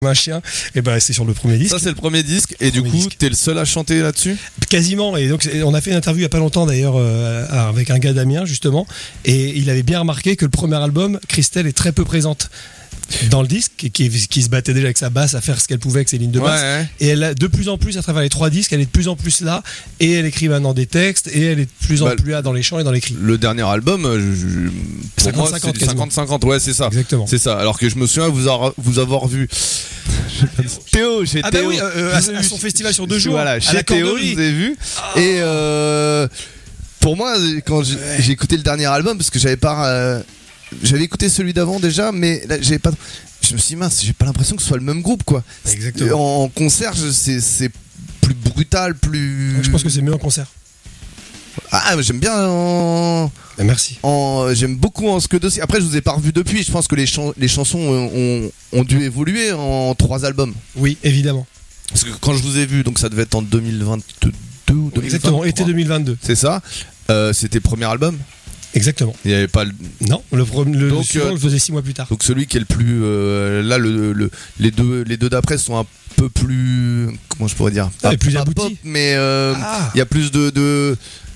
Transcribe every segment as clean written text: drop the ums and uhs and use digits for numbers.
un chien, et ben c'est sur le premier disque. Ça c'est le premier disque, et du coup t'es le seul à chanter là-dessus? Quasiment, et donc on a fait une interview il y a pas longtemps d'ailleurs avec un gars d'Amiens justement, et il avait bien remarqué que le premier album, Christelle est très peu présente dans le disque, qui se battait déjà avec sa basse à faire ce qu'elle pouvait avec ses lignes de basse, ouais. Et elle a de plus en plus à travers les 3 disques, elle est de plus en plus là, et elle écrit maintenant des textes, et elle est de plus en plus là dans les chants et dans les cris. Le dernier album, pour moi c'est du 50-50, ouais c'est ça. Exactement. C'est ça, alors que je me souviens vous avoir vu Théo, chez Théo. Oui, à son festival sur 2 jours. Voilà, chez Théo, je vous ai vu. Et pour moi, quand j'ai écouté le dernier album, parce que j'avais écouté celui d'avant déjà, mais là j'avais pas. Je me suis dit mince, j'ai pas l'impression que ce soit le même groupe quoi. Exactement. En concert, c'est plus brutal, plus. Je pense que c'est mieux en concert. Ah, j'aime bien merci. J'aime beaucoup en ce que dossier. Après, je vous ai pas revu depuis. Je pense que les chansons ont dû évoluer en 3 albums. Oui, évidemment. Parce que quand je vous ai vu, donc ça devait être en 2022 ou 2023. Exactement, été 2022. C'est ça. C'était le premier album. Exactement. Il n'y avait pas Non, le suivant, on le faisait 6 mois plus tard. Donc celui qui est le plus là les deux d'après sont un peu plus, comment je pourrais dire, plus abouti, pop, mais il y a plus de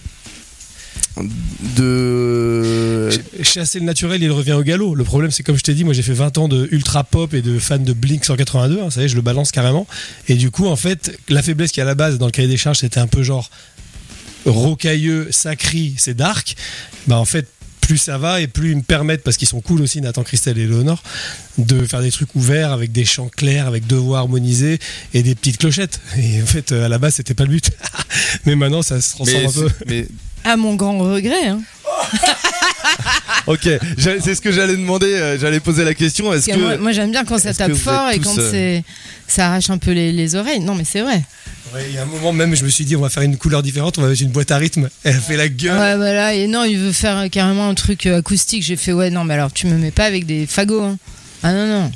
chasser le naturel, il revient au galop. Le problème, c'est comme je t'ai dit, moi j'ai fait 20 ans de ultra pop et de fan de Blink 182, ça y est, je le balance carrément. Et du coup, en fait, la faiblesse qui est à la base dans le cahier des charges, c'était un peu genre rocailleux, ça crie, c'est dark. Bah en fait, plus ça va et plus ils me permettent, parce qu'ils sont cool aussi, Nathan, Christelle et Léonore, de faire des trucs ouverts avec des chants clairs, avec 2 voix harmonisées et des petites clochettes. Et en fait, à la base, c'était pas le but. Mais maintenant, ça se transforme un peu. À mon grand regret. Hein. Ok, c'est ce que j'allais demander. J'allais poser la question. Est-ce que moi j'aime bien quand ça tape fort et quand ça arrache un peu les oreilles. Non, mais c'est vrai. Il y a un moment même, je me suis dit, on va faire une couleur différente, on va mettre une boîte à rythme. Elle fait la gueule. Ouais, voilà. Et non, il veut faire carrément un truc acoustique. J'ai fait, ouais, non, mais alors tu me mets pas avec des fagots. Hein. Ah non.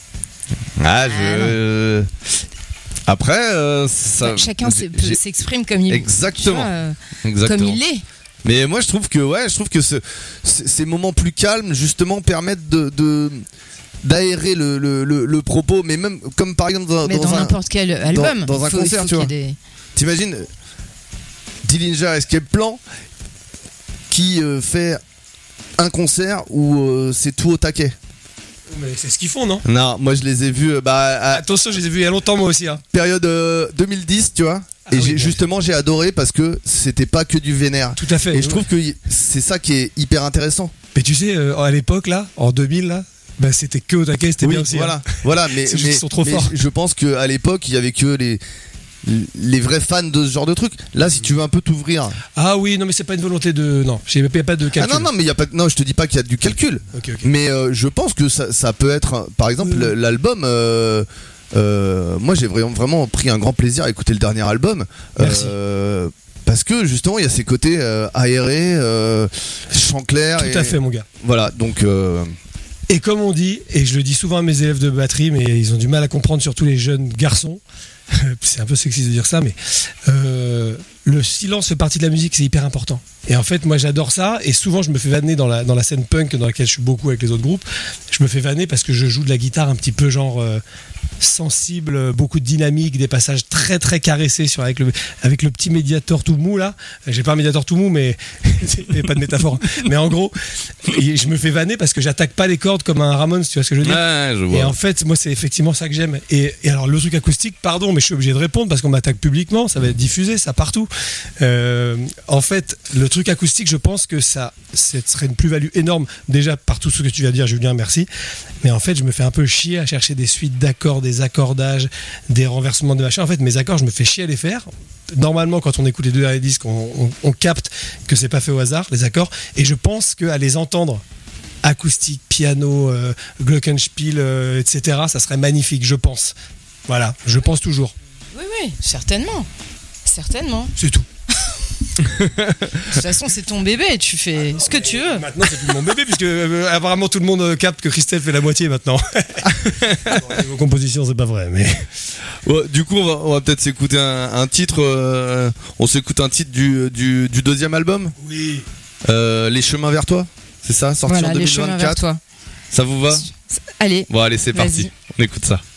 Non. Après, chacun s'exprime comme il veut. Exactement. Comme il est. Mais moi, je trouve que ces moments plus calmes, justement, permettent d'aérer le propos, mais même comme par exemple dans n'importe quel album, dans un concert, tu vois. T'imagines Dillinger Escape Plan qui fait un concert où c'est tout au taquet. Mais c'est ce qu'ils font, non? Non, moi je les ai vus. Attention, je les ai vus il y a longtemps, moi aussi. Hein. Période 2010, tu vois. Et j'ai adoré parce que c'était pas que du vénère. Tout à fait. Et je trouve que c'est ça qui est hyper intéressant. Mais tu sais, à l'époque, là, en 2000, là, c'était que au taquet, c'était bien aussi. Voilà, mais ils sont trop forts. Je pense qu'à l'époque, il y avait que les vrais fans de ce genre de truc. Là, si tu veux un peu t'ouvrir. Ah oui, non, mais c'est pas une volonté de. Non, il n'y a pas de calcul. Ah non, mais il y a pas. Non, je te dis pas qu'il y a du calcul. Okay. Mais je pense que ça peut être. Par exemple, l'album. Moi, j'ai vraiment pris un grand plaisir à écouter le dernier album. Merci. Parce que justement, il y a ces côtés aérés, chant clair. Tout à fait, mon gars. Voilà, donc. Et comme on dit, et je le dis souvent à mes élèves de batterie, mais ils ont du mal à comprendre, surtout les jeunes garçons. C'est un peu sexiste de dire ça, mais le silence fait partie de la musique, c'est hyper important. Et en fait, moi j'adore ça, et souvent je me fais vanner dans la scène punk dans laquelle je suis beaucoup avec les autres groupes. Je me fais vanner parce que je joue de la guitare un petit peu genre sensible, beaucoup de dynamique, des passages très très caressés avec le petit médiator tout mou là. J'ai pas un médiator tout mou, mais il n'y a pas de métaphore. Mais en gros, je me fais vanner parce que j'attaque pas les cordes comme un Ramones, tu vois ce que je veux dire? Ouais, je vois. Et en fait, moi c'est effectivement ça que j'aime. Et alors le truc acoustique, pardon, mais je suis obligé de répondre parce qu'on m'attaque publiquement, ça va être diffusé, ça partout. En fait, le truc acoustique, je pense que ça serait une plus-value énorme déjà par tout ce que tu viens de dire, Julien, merci. Mais en fait, je me fais un peu chier à chercher des suites d'accords, des accordages, des renversements de machin. En fait, mes accords, je me fais chier à les faire. Normalement, quand on écoute les 2 derniers disques, on capte que c'est pas fait au hasard, les accords. Et je pense qu'à les entendre acoustique, piano, glockenspiel, etc., ça serait magnifique, je pense. Voilà, je pense toujours. Oui, certainement. C'est tout. De toute façon, c'est ton bébé, tu fais ce que tu veux. Maintenant, c'est plus mon bébé, puisque apparemment tout le monde capte que Christelle fait la moitié maintenant. Vos compositions, c'est pas vrai, mais. Ouais, du coup, on va peut-être s'écouter un titre. On s'écoute un titre du 2e album. Oui. Les chemins vers toi, c'est ça, sorti en 2024. Les chemins vers toi. Ça vous va? Allez. Bon, allez, c'est parti. On écoute ça.